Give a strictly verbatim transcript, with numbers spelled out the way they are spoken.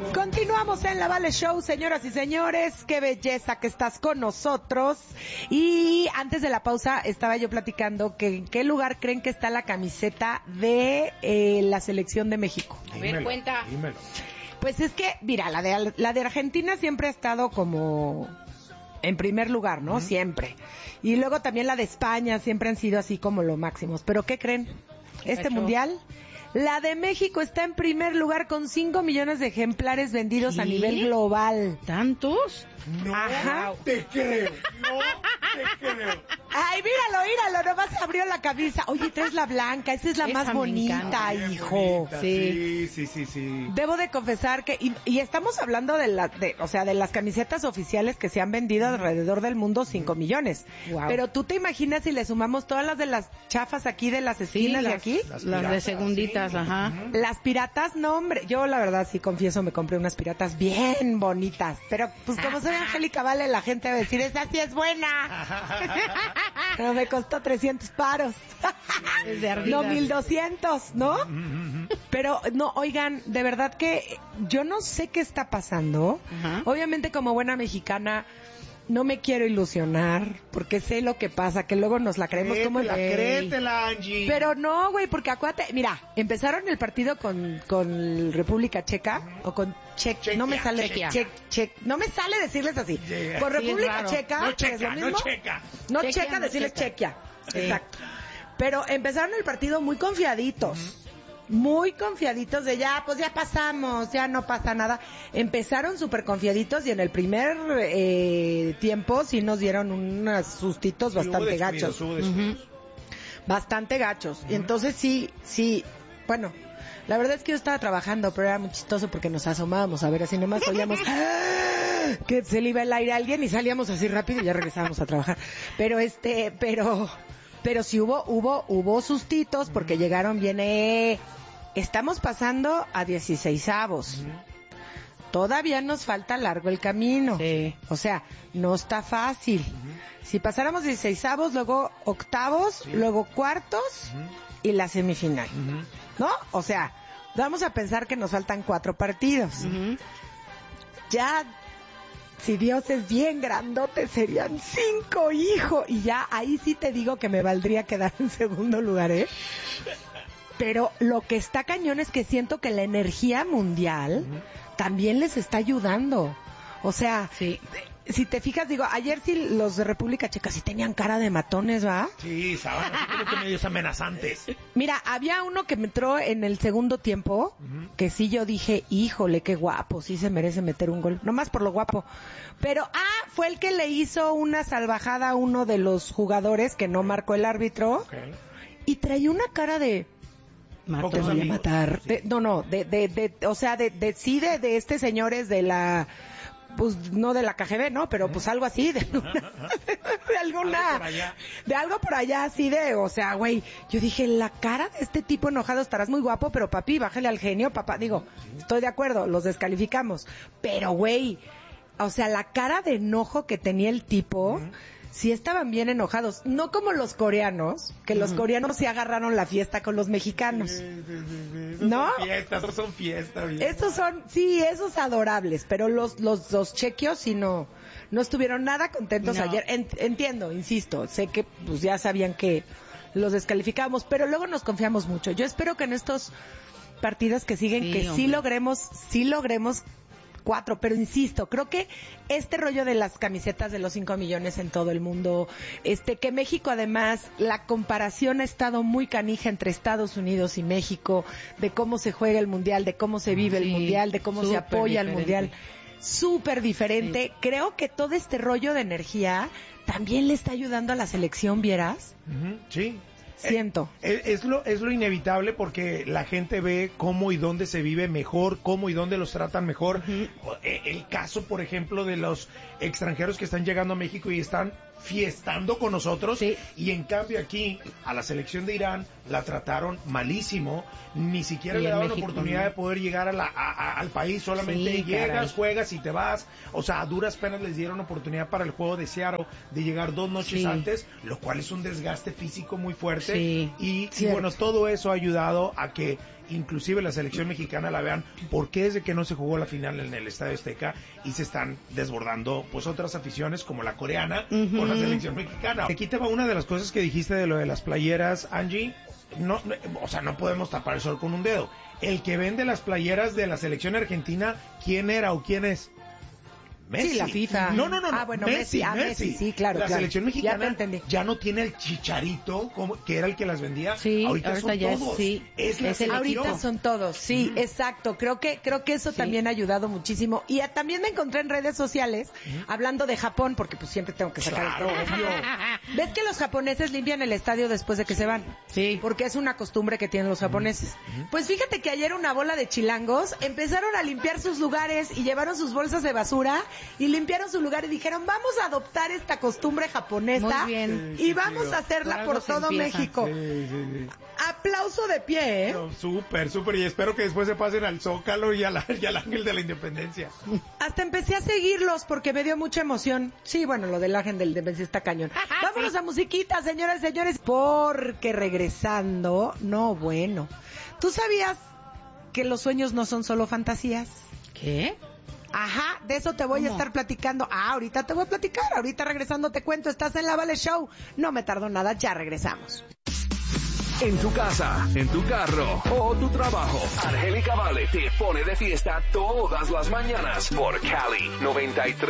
Continuamos en la Vale Show, señoras y señores. Qué belleza que estás con nosotros. Y antes de la pausa estaba yo platicando que en qué lugar creen que está la camiseta de eh, la selección de México. A ver, cuenta. Dímelo. Pues es que, mira, la de, la de Argentina siempre ha estado como en primer lugar, ¿no? Uh-huh. Siempre. Y luego también la de España siempre han sido así como lo máximos. ¿Pero qué creen? Este mundial, la de México está en primer lugar con cinco millones de ejemplares vendidos ¿Qué? a nivel global. ¿Tantos? No Ajá. te creo, no te creo. Ay, míralo, míralo, nomás se abrió la camisa. Oye, traes la blanca, esa es la esa más bonita, hijo. Bonita. Sí. sí, sí, sí. Debo de confesar que, y, y estamos hablando de la, de, o sea, de las camisetas oficiales que se han vendido alrededor del mundo, cinco millones. Wow. Pero tú te imaginas si le sumamos todas las de las chafas aquí, de las esquinas sí, de las, aquí. Las, piratas, las de segunditas, sí. Ajá. Las piratas, no hombre, yo la verdad sí confieso, me compré unas piratas bien bonitas. Pero pues como soy Angélica Vale, la gente va a decir, esa sí es buena. Pero me costó trescientos paros. No mil doscientos, ¿no? Pero no, oigan, de verdad que yo no sé qué está pasando. Uh-huh. Obviamente como buena mexicana no me quiero ilusionar porque sé lo que pasa, que luego nos la creemos créetela, como el rey. Créetela, Angie. Pero no, güey, porque acuérdate, mira, empezaron el partido con con República Checa uh-huh. o con Che, no me sale Chequia. che, che, no me sale decirles así. Yeah. Con República sí, Checa, no checa, es lo mismo. no checa. No Chequia, checa, no decirles checa. Chequia. Sí. Exacto. Pero empezaron el partido muy confiaditos. Uh-huh. Muy confiaditos de ya, pues ya pasamos, ya no pasa nada. Empezaron súper confiaditos y en el primer eh, tiempo sí nos dieron unos sustitos sí, bastante gachos. Uh-huh. Bastante gachos. Uh-huh. Y entonces sí, sí, bueno, la verdad es que yo estaba trabajando, pero era muy chistoso porque nos asomábamos a ver así nomás oíamos que se le iba el aire a alguien y salíamos así rápido y ya regresábamos a trabajar. Pero este, pero... Pero sí hubo, hubo, hubo sustitos porque uh-huh. llegaron bien, eh, estamos pasando a dieciseisavos. Uh-huh. Todavía nos falta largo el camino. Sí. O sea, no está fácil. Uh-huh. Si pasáramos dieciseisavos, luego octavos, sí. luego cuartos uh-huh. y la semifinal. Uh-huh. ¿No? O sea, vamos a pensar que nos faltan cuatro partidos. Uh-huh. Ya... Si Dios es bien grandote, serían cinco, hijo. Y ya ahí sí te digo que me valdría quedar en segundo lugar, ¿eh? Pero lo que está cañón es que siento que la energía mundial uh-huh. también les está ayudando. O sea, sí. si te fijas, digo, ayer sí los de República Checa sí tenían cara de matones, ¿va? Sí, estaban así como que medios amenazantes. Mira, había uno que me entró en el segundo tiempo, uh-huh. que sí yo dije, híjole, qué guapo, sí se merece meter un gol, nomás por lo guapo. Pero, ah, fue el que le hizo una salvajada a uno de los jugadores que no marcó el árbitro, okay. y traía una cara de... Mató. Te voy a matar. Sí. De, no, no, de, de, de, o sea, de, de sí, de, de este señor es de la... Pues no de la K G B, ¿no? Pero pues algo así, de, una, de alguna, de algo por allá así de, o sea, güey, yo dije, la cara de este tipo enojado, estarás muy guapo, pero papi, bájale al genio, papá, digo, estoy de acuerdo, los descalificamos, pero güey, o sea, la cara de enojo que tenía el tipo, uh-huh. sí estaban bien enojados, no como los coreanos, que los uh-huh. coreanos sí agarraron la fiesta con los mexicanos. Sí, sí, sí, sí. ¿No? Son fiestas, esos son fiestas. Estos son, sí, esos adorables, pero los los los chequios sí no no estuvieron nada contentos no. ayer. Ent, entiendo, insisto, sé que pues ya sabían que los descalificábamos, pero luego nos confiamos mucho. Yo espero que en estos partidos que siguen sí, que hombre. sí logremos, sí logremos cuatro, pero insisto, creo que este rollo de las camisetas de los cinco millones en todo el mundo, este, que México además, la comparación ha estado muy canija entre Estados Unidos y México, de cómo se juega el mundial, de cómo se vive sí, el mundial, de cómo se apoya diferente. el mundial, súper diferente. Sí. Creo que todo este rollo de energía también le está ayudando a la selección, ¿vieras? Uh-huh. Sí. Siento. Es, es, lo, es lo inevitable porque la gente ve cómo y dónde se vive mejor, cómo y dónde los tratan mejor. Uh-huh. El caso, por ejemplo, de los extranjeros que están llegando a México y están fiestando con nosotros, sí. y en cambio aquí a la selección de Irán la trataron malísimo, ni siquiera le daban oportunidad de poder llegar a la, a, a, al país, solamente sí, llegas, caray. juegas y te vas, o sea, a duras penas les dieron oportunidad para el juego de Seattle de llegar dos noches sí. antes, lo cual es un desgaste físico muy fuerte, sí. y, y bueno, todo eso ha ayudado a que inclusive la selección mexicana, la vean, porque desde que no se jugó la final en el Estadio Azteca y se están desbordando pues otras aficiones como la coreana uh-huh. con la selección mexicana. Aquí te va una de las cosas que dijiste de lo de las playeras, Angie. No, no, o sea, no podemos tapar el sol con un dedo. El que vende las playeras de la selección argentina, ¿quién era o quién es? Messi. Sí, la FIFA. No, no, no, no. Ah, bueno, Messi, Messi, ah, Messi. Messi, sí, claro, La claro. selección mexicana ya, te entendí. ya no tiene el Chicharito, como, que era el que las vendía. Sí, ahorita, ahorita son ya todos. es, sí. Es la Es el selección. Ahorita son todos, sí, uh-huh. exacto. Creo que creo que eso sí. también ha ayudado muchísimo. Y a, también me encontré en redes sociales uh-huh. hablando de Japón, porque pues siempre tengo que sacar claro, el todo. ¿Ves que los japoneses limpian el estadio después de que se van? Sí. Porque es una costumbre que tienen los japoneses. Uh-huh. Pues fíjate que ayer una bola de chilangos empezaron a limpiar sus lugares y llevaron sus bolsas de basura y limpiaron su lugar y dijeron, vamos a adoptar esta costumbre japonesa. Muy bien. Y vamos a hacerla por todo empieza. México. Sí, sí, sí. Aplauso de pie, ¿eh? No, súper, súper. Y espero que después se pasen al Zócalo y, a la, y al Ángel de la Independencia. Hasta empecé a seguirlos porque me dio mucha emoción. Sí, bueno, lo del Ángel de la Independencia está cañón. Vámonos sí. a musiquita, señoras y señores. Porque regresando, no, bueno. ¿Tú sabías que los sueños no son solo fantasías? ¿Qué? Ajá, de eso te voy ¿Cómo? a estar platicando. Ah, ahorita te voy a platicar. Ahorita regresando te cuento. Estás en la Vale Show. No me tardo nada, ya regresamos. En tu casa, en tu carro o tu trabajo, Angélica Vale te pone de fiesta todas las mañanas por Cali noventa y tres.